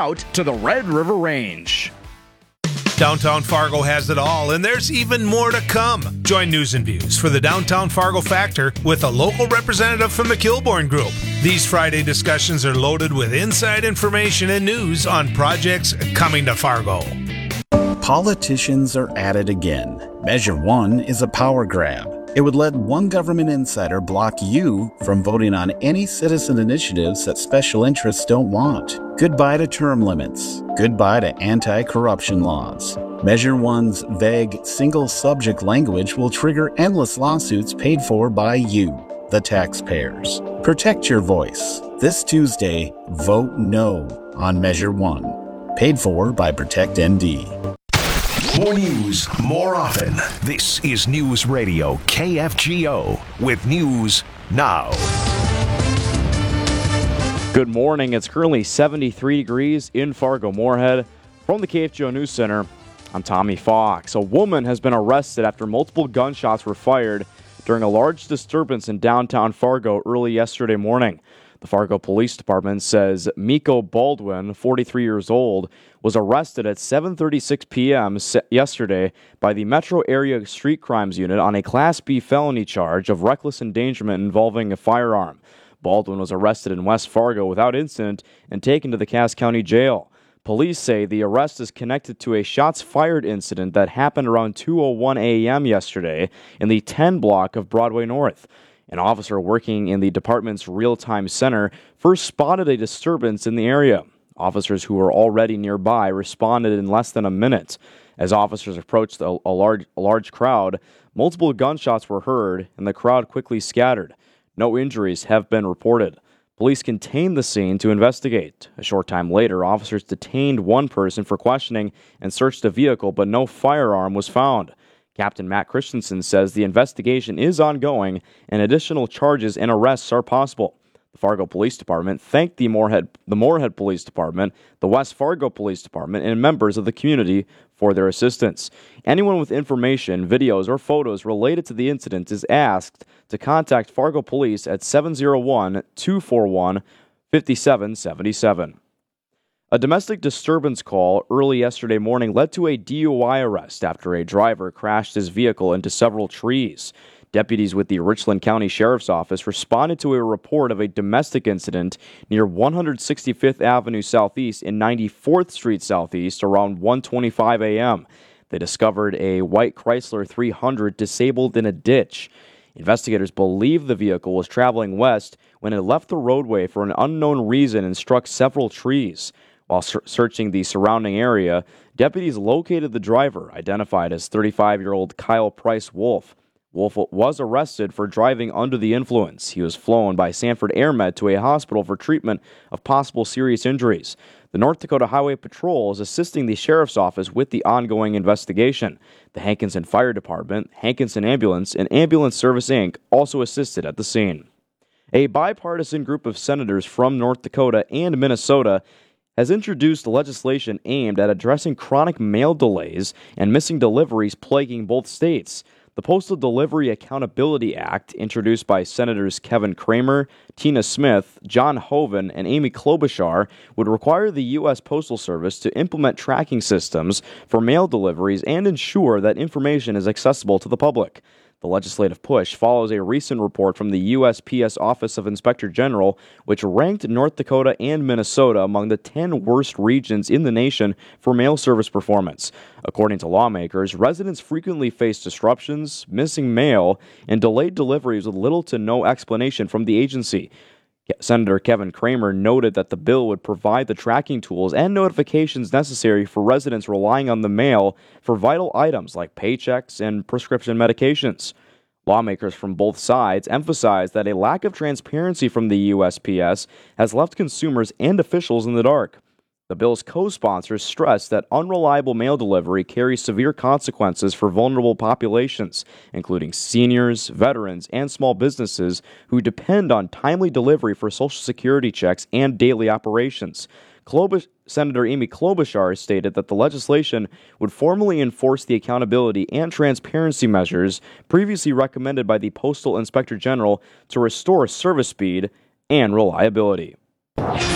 route to the Red River Range. Downtown Fargo has it all, and there's even more to come. Join News and Views for the Downtown Fargo Factor with a local representative from the Kilbourne Group. These Friday discussions are loaded with inside information and news on projects coming to Fargo. Politicians are at it again. Measure 1 is a power grab. It would let one government insider block you from voting on any citizen initiatives that special interests don't want. Goodbye to term limits. Goodbye to anti-corruption laws. Measure 1's vague, single-subject language will trigger endless lawsuits paid for by you, the taxpayers. Protect your voice. This Tuesday, vote no on Measure 1. Paid for by Protect ND. More news, more often. This is News Radio KFGO with News Now. Good morning. It's currently 73 degrees in Fargo-Moorhead. From the KFGO News Center, I'm Tommy Fox. A woman has been arrested after multiple gunshots were fired during a large disturbance in downtown Fargo early yesterday morning. The Fargo Police Department says Miko Baldwin, 43 years old, was arrested at 7:36 p.m. yesterday by the Metro Area Street Crimes Unit on a Class B felony charge of reckless endangerment involving a firearm. Baldwin was arrested in West Fargo without incident and taken to the Cass County Jail. Police say the arrest is connected to a shots fired incident that happened around 2:01 a.m. yesterday in the 10 block of Broadway North. An officer working in the department's real-time center first spotted a disturbance in the area. Officers who were already nearby responded in less than a minute. As officers approached a large crowd, multiple gunshots were heard, and the crowd quickly scattered. No injuries have been reported. Police contained the scene to investigate. A short time later, officers detained one person for questioning and searched a vehicle, but no firearm was found. Captain Matt Christensen says the investigation is ongoing and additional charges and arrests are possible. The Fargo Police Department thanked the Moorhead Police Department, the West Fargo Police Department, and members of the community for their assistance. Anyone with information, videos, or photos related to the incident is asked to contact Fargo Police at 701-241-5777. A domestic disturbance call early yesterday morning led to a DUI arrest after a driver crashed his vehicle into several trees. Deputies with the Richland County Sheriff's Office responded to a report of a domestic incident near 165th Avenue Southeast and 94th Street Southeast around 1:25 a.m. They discovered a white Chrysler 300 disabled in a ditch. Investigators believe the vehicle was traveling west when it left the roadway for an unknown reason and struck several trees. While searching the surrounding area, deputies located the driver, identified as 35-year-old Kyle Price Wolf. Wolf was arrested for driving under the influence. He was flown by Sanford AirMed to a hospital for treatment of possible serious injuries. The North Dakota Highway Patrol is assisting the Sheriff's Office with the ongoing investigation. The Hankinson Fire Department, Hankinson Ambulance, and Ambulance Service, Inc. also assisted at the scene. A bipartisan group of senators from North Dakota and Minnesota has introduced legislation aimed at addressing chronic mail delays and missing deliveries plaguing both states. The Postal Delivery Accountability Act, introduced by Senators Kevin Cramer, Tina Smith, John Hoeven, and Amy Klobuchar, would require the U.S. Postal Service to implement tracking systems for mail deliveries and ensure that information is accessible to the public. The legislative push follows a recent report from the USPS Office of Inspector General, which ranked North Dakota and Minnesota among the 10 worst regions in the nation for mail service performance. According to lawmakers, residents frequently face disruptions, missing mail, and delayed deliveries with little to no explanation from the agency. Senator Kevin Cramer noted that the bill would provide the tracking tools and notifications necessary for residents relying on the mail for vital items like paychecks and prescription medications. Lawmakers from both sides emphasized that a lack of transparency from the USPS has left consumers and officials in the dark. The bill's co-sponsors stressed that unreliable mail delivery carries severe consequences for vulnerable populations, including seniors, veterans, and small businesses who depend on timely delivery for Social Security checks and daily operations. Senator Amy Klobuchar stated that the legislation would formally enforce the accountability and transparency measures previously recommended by the Postal Inspector General to restore service speed and reliability.